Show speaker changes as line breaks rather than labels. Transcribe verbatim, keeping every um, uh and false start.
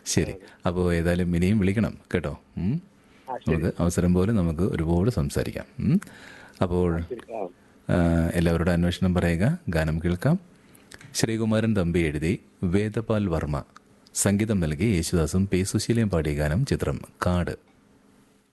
ശരി. അപ്പോൾ ഏതായാലും ഇനിയും വിളിക്കണം കേട്ടോ. ഉം.
ആ ശരി
നമുക്ക് അവസരം പോലെ നമുക്ക് ഒരുപാട് സംസാരിക്കാം. ഉം. അപ്പോൾ
ശരി. ആ
ആ, എല്ലാവരുടെ അന്വേഷണം പറയുക, ഗാനം കേൾക്കാം. ശ്രീകുമാരൻ തമ്പി എഴുതി വേദപാൽ വർമ്മ സംഗീതം നൽകി യേശുദാസും പി സുശീലയും പാടിയ ഗാനം, ചിത്രം കാട്.